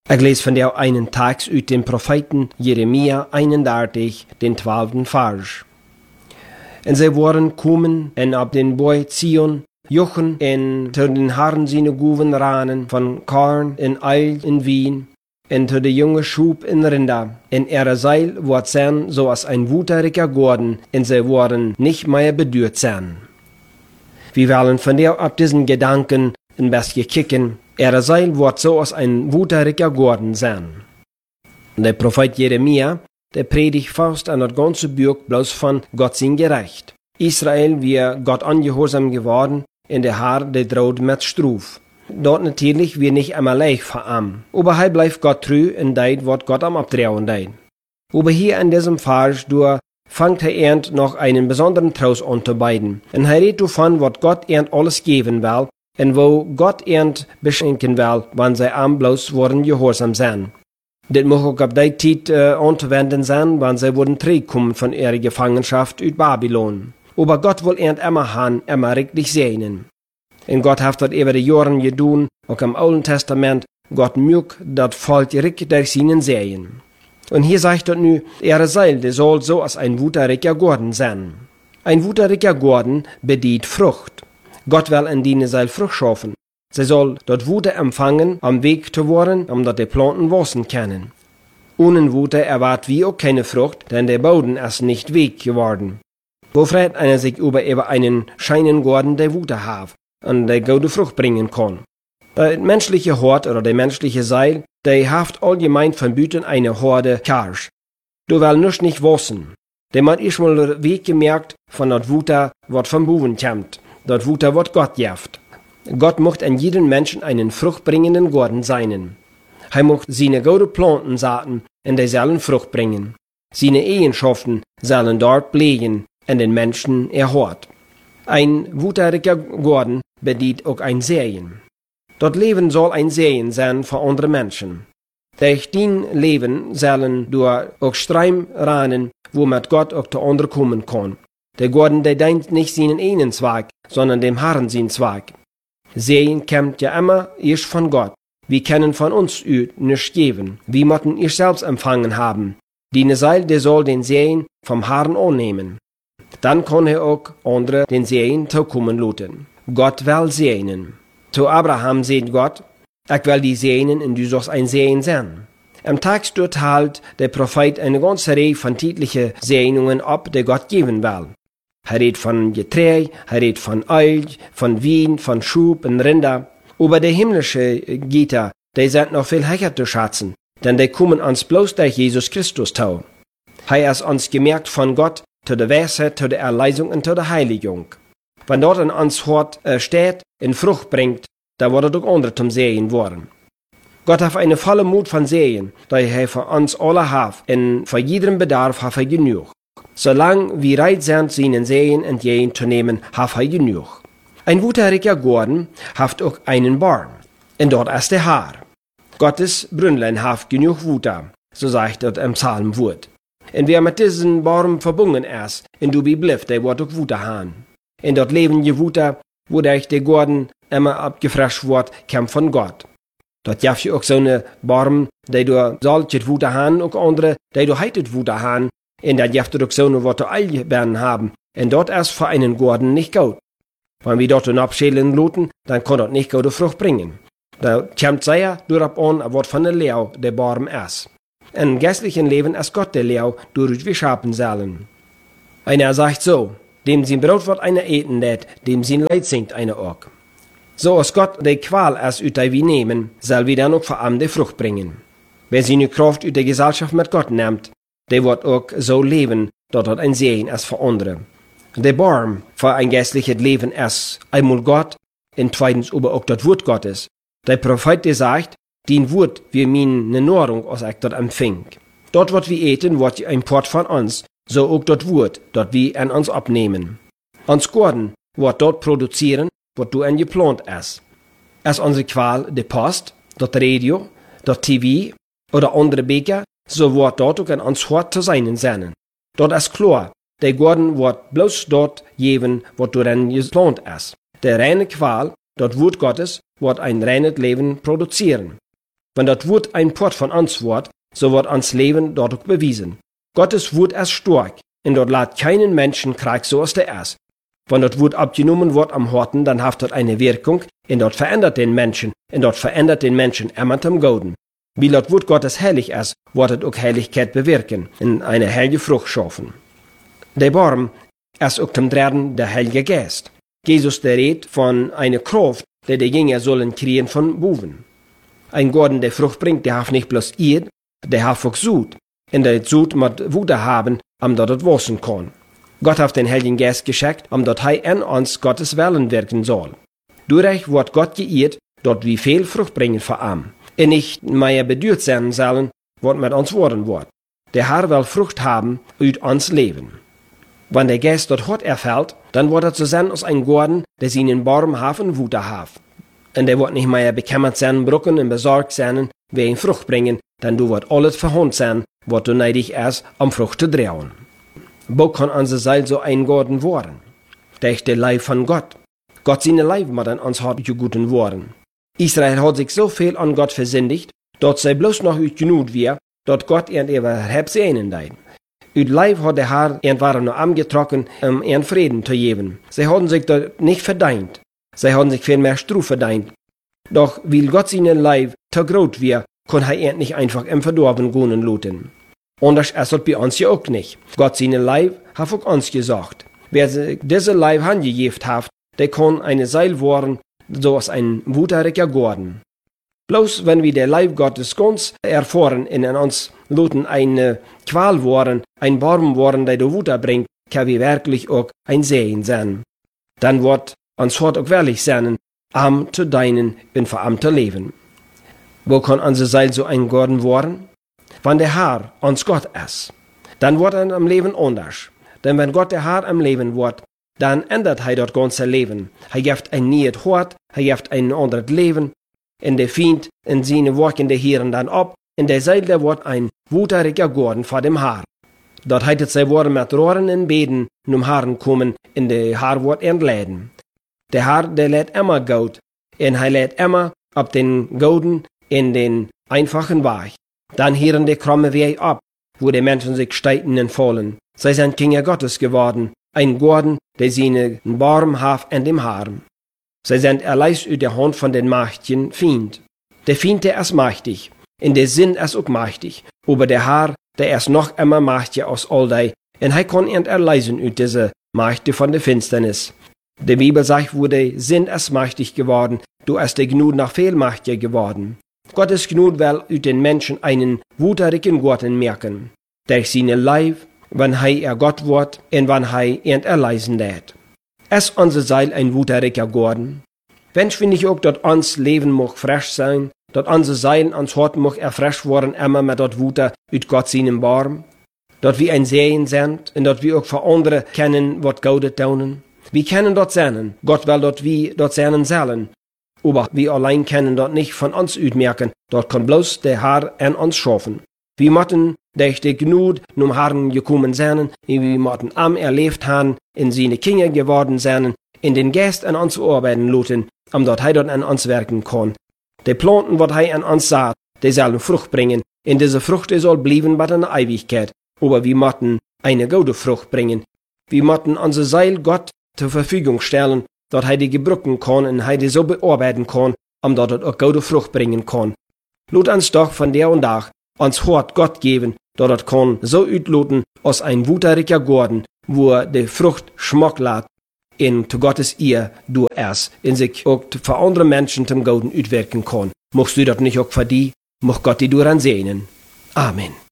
Ich lese von der einen Text uit dem Propheten Jeremia 31, den 12. Vers. En zij waren komen en op den boy Zion jochen en te den Herren seine Guven ranen van Korn en Eil en Wien en te de jonge Schub en Rinder en ihre Seil wordt zijn zoals ein wuteriger Gordon en zij worden nicht mehr bedürt zijn. Wir wollen von der ab diesen Gedanken ein bisschen kicken. Ihre Seil wird so als ein wuteriger Gordon sein. Der Prophet Jeremia, der predigt fast an das ganze Buch bloß von Gott sein Gerecht. Israel wir Gott ungehorsam geworden, in der Herr, der droht mit Struf. Dort natürlich wir nicht einmal leicht verarmen. Aber hier bleibt Gott treu und deit wird Gott am Abdrehen deit. Aber hier in diesem Vers, du fangt ernt noch einen besonderen Trost unterbeiden. Und er redet davon, was Gott ernt alles geben will, und wo Gott ernt beschenken will, wann sie am bloß worden gehorsam sein. Das mag auch ab der Zeit anzuwenden sein, wann sie wurden zurückkommen von ihrer Gefangenschaft aus Babylon. Aber Gott will ernt immer han, immer richtig sehnen. Und Gott hat das über die Jahren gedaan, auch im Alten Testament, Gott mögt das Volk richtig durch seinen sehen. Und hier sagt dort nu, ihre Seil, die soll so als ein wuteriger Gordon sein. Ein wuteriger Gordon bedient Frucht. Gott will in die Seil Frucht schaffen. Sie soll dort Wuter empfangen, am Weg zu worden, dort die Planten wachsen können. Ohne Wuter erwartet wie auch keine Frucht, denn der Boden ist nicht weg geworden. Wo freut einer sich über einen scheinen Gordon, der Wuter hat und der gute Frucht bringen kann? Der menschliche Hort oder der menschliche Seil, der haft allgemein von Büten eine Horde Karsch. Du willst nicht wissen. Der man ist mal Weg gemerkt von dort Wuter, wat vom Buben kommt. Dort Wuter wat Gott jaft. Gott mocht an jeden Menschen einen fruchtbringenden Gordon seinen. Er mocht seine gute Planten saaten und die sollen Frucht bringen. Seine Eigenschaften sollen dort bleiben und den Menschen erhört. Ein wuteriger Gordon bedient auch ein Sehen. Dort Leben soll ein Sehen sein für andere Menschen. Durch den Leben sollen durch auch Streim ranen, wo mit Gott auch zu andere kommen kann. Der Gordon, der dient nicht seinen einen Zweig, sondern dem Herrn seinen Zweig. Sehen kommt ja immer erst von Gott. Wir können von uns nichts geben. Wir müssen ihr selbst empfangen haben. Die Seil, der soll den Sehen vom Herrn annehmen. Dann kann er auch andere den Sehen zukommen lassen. Gott will segnen. Zu Abraham sagt Gott, ich will die segnen und du sollst ein Sehen sein. Am Text dort halt der Prophet eine ganze Reihe von täglichen Segnungen ab, die Gott geben will. Er redet von Getreide, er redet von Öl, von Wein, von Schub und Rinder. Aber der himmlische Güter, die sind noch viel höher zu schätzen, denn die kommen uns bloß durch Jesus Christus zu. Er ist uns gemerkt von Gott zu der Weisheit, zu der Erlösung und zu der Heiligung. Wenn dort an uns Hort steht, in Frucht bringt, da wird auch andere zum Sehen worden. Gott hat eine volle Mut von Sehen, da er für uns alle hat, und für jeden Bedarf hat er genug. Solange wir bereit sind, seinen Sehen entgegenzunehmen, hat er genug. Ein wuteriger Gordon hat auch einen Baum, und dort ist der Herr. Gottes Brünnlein hat genug Wuter, so sagt dort im Psalmwort. Und wer mit diesem Baum verbunden ist, und du bleibt, der wird auch Wuter haben. Und dort leben die Wuter, wodurch der Gordon immer abgefrischt wird, kommt von Gott. Dort gibt es auch so eine Baum, die du sollst Wuter haben, und andere, die du heitet Wuter haben. Und da gibt es auch so eine, was du Eilbeeren haben. Und dort ist für einen Gordon nicht gut. Wenn wir dort abschälen luten, dann kann dort nicht gute Frucht bringen. Da kommt sehr darauf an, was von der Leo der Baum ist. Im geistlichen Leben ist Gott der Leo, durch wir schapen sollen. Einer sagt so, dem sein Brot wird einer eten lädt, dem sein Leid singt einer auch. So als Gott die Qual aus ut wir nehmen, soll wir dann auch vor allem die Frucht bringen. Wer seine Kraft ut der Gesellschaft mit Gott nimmt, der wird auch so leben, dort ein Sehen ist für andere. Der Baum für ein geistliches Leben ist einmal Gott und zweitens aber auch das Wort Gottes. Der Prophet, der sagt, den Wort wir meine Nahrung, als ich dort empfing. Dort, was wir eten, wird ein Port von uns, so auch das Wort, dort wir an uns abnehmen. Uns Gordon wird dort produzieren, was du angeplant ist. Ist unsere Qual die Post, das Radio, das TV oder andere Beker, so wird dort auch an uns Hort zu seinen Sennen. Dort ist klar, der Gordon wird bloß dort geben, was du dann geplant ist. Der reine Qual, das Wort Gottes, wird ein reines Leben produzieren. Wenn das Wort ein Port von uns wird, so wird uns Leben dort auch bewiesen. Gottes Wort ist stark, und dort lässt keinen Menschen Krieg so als der ist. Wenn das Wort abgenommen wird am Horten, dann hat dort eine Wirkung, und dort verändert den Menschen, immer zum Guten. Wie das Wort Gottes heilig ist, wird es auch Heiligkeit bewirken, in eine heilige Frucht schaffen. Der Baum ist auch zum Dritten der Heilige Geist. Jesus der redet von einer Kraft, die Jünger sollen kriegen von Buben. Ein Garten, der Frucht bringt, der hat nicht bloß Erd, der hat auch Sud. Und der Sud muss Wunder haben, dort es wachsen kann. Gott hat den Heiligen Geist geschickt, dort er in uns Gottes Willen wirken soll. Dadurch wird Gott geehrt, dort wir viel Frucht bringen für ihn. Und nicht mehr bedürft sein sollen, was mit uns worden wird. Der Herr will Frucht haben uit uns Leben. Wenn der Geist dort hart erfällt, dann wird er zu sein aus ein Garten, der seinen Baum haben Wunder hat. Und der wird nicht mehr bekümmert sein, brücken und besorgt sein, wegen Frucht bringen, denn du wird alles verhund sein, was du neidig ist, Frucht zu drehen. Wo kann unser Seil so ein Garten werden? Der ist der Leib von Gott. Gott seine Leib mit an uns hat guten worden. Israel hat sich so viel an Gott versündigt, dort sei bloß noch genug wir, dort Gott ihnen sehnen dein. Ut Leib hat der Herr waren nur angetrocken, ihren Frieden zu geben. Sie haben sich dort nicht verdient. Sie haben sich viel mehr Struf verdient. Doch weil Gott seinen Leib zu groß wir, kann er nicht einfach im Verdorben gehen luten. Anders ist es bei uns ja auch nicht. Gott seinen Leib hat auch uns gesagt. Wer sich diese Leib angegeben hat, der kann eine Seil werden, so als ein wuteriger Garten. Bloß wenn wir der Leib Gottes ganz erfahren in uns luten eine Qual worden, ein Baum worden, der du Wuter bringt, kann wir wirklich auch ein Sehen sein. Dann wird uns Hort auch wirklich sein, arm zu deinen und für arm zu leben. Wo kann unser Seil so ein Garten werden? Wenn der Herr uns Gott ist, dann wird er am Leben anders. Denn wenn Gott der Herr am Leben wird, dann ändert er dort ganze Leben. Er gibt ein neues Hort, er gibt ein anderes Leben. Und der Feind in seine Worten der Herren dann ab, in der Seil der wird ein wuteriger Garten vor dem Haar. Dort heitet sie worden mit Rohren in Beden, Haaren kommen, in der Haar wird entladen. Der Herr, der lädt immer Gott, und er lädt immer ab den Goden in den einfachen Weg. Dann hören die krumme Weg ab, wo die Menschen sich steiten und fallen. Sie sind Kinder Gottes geworden, ein Garten, der seine Baum hat in dem Haar. Sie sind erleist über der Hand von den mächtigen Feind. Der Feind, der ist mächtig, in der Sinn ist auch mächtig, aber der Herr, der ist noch immer mächtiger als all die, und er kann ihn erleisen über diese Mächte von der Finsternis. Die Bibel sagt, wo der Sinn ist mächtig geworden, du ist der Gnut noch viel mächtiger geworden. Gottes Gnut will über den Menschen einen wuterigen Garten merken, durch seine Leib, wenn er Gott wird und wenn ihn erleisen lädt. Es unser Seil ein wuteriger Garten. Wennsch wir nicht auch dort uns Leben mag frisch sein, dort unser Seil uns Hort mag erfrischt worden, immer mit dort Wuter üt Gott seinem Baum, dort wie ein Sehen sind, und dort wir auch für andere kennen, wat Gaudet taunen. Wir kennen dort sehnen, Gott will dort wie dort sehnen sollen, aber wir allein können dort nicht von uns merken, dort kann bloß der Herr an uns schaffen. Wir motten durch die Gnut Herrn gekommen sein, wir motten am erlebt haben, in seine Kinder geworden sein, in den Geist an uns arbeiten luten, dort dort an uns wirken kann. Die Planten, wat an uns saat, die sollen Frucht bringen, in diese Frucht soll blieben bei der Ewigkeit, aber wir motten eine gute Frucht bringen. Wir motten unser Seil Gott zur Verfügung stellen, dort die gebrücken kann und die so bearbeiten kann, dort auch gute Frucht bringen kann. Lot uns doch von der und da uns Hort Gott geben, dort kann so utloten aus ein wuteriger Garten, wo die Frucht Schmack lässt, in zu Gottes Ehr du erst, in sich auch für andere Menschen zum Guten utwirken kann. Mochst du dort nicht auch für die, moch Gott die du ansehen. Amen.